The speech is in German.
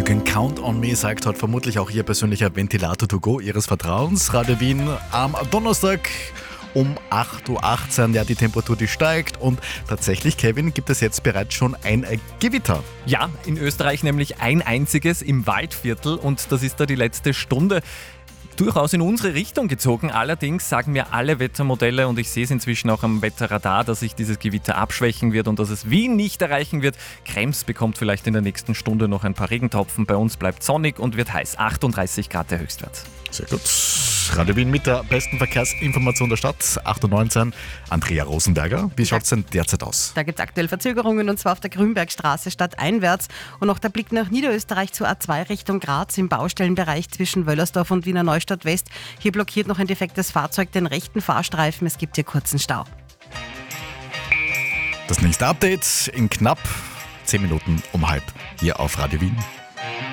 Can Count on Me sagt heute vermutlich auch Ihr persönlicher Ventilator to go Ihres Vertrauens. Radio Wien am Donnerstag um 8.18 Uhr. Ja, die Temperatur, die steigt und tatsächlich, Kevin, gibt es jetzt bereits schon ein Gewitter. Ja, in Österreich nämlich ein einziges im Waldviertel und das ist da die letzte Stunde. Durchaus in unsere Richtung gezogen. Allerdings sagen mir alle Wettermodelle und ich sehe es inzwischen auch am Wetterradar, dass sich dieses Gewitter abschwächen wird und dass es Wien nicht erreichen wird. Krems bekommt vielleicht in der nächsten Stunde noch ein paar Regentropfen. Bei uns bleibt sonnig und wird heiß. 38 Grad der Höchstwert. Sehr gut. Radio Wien mit der besten Verkehrsinformation der Stadt. 8.19 Uhr. Andrea Rosenberger, wie schaut es denn derzeit aus? Da gibt es aktuell Verzögerungen und zwar auf der Grünbergstraße stadteinwärts und auch der Blick nach Niederösterreich zur A2 Richtung Graz im Baustellenbereich zwischen Wöllersdorf und Wiener Neustadt West. Hier blockiert noch ein defektes Fahrzeug den rechten Fahrstreifen. Es gibt hier kurzen Stau. Das nächste Update in knapp 10 Minuten um halb hier auf Radio Wien.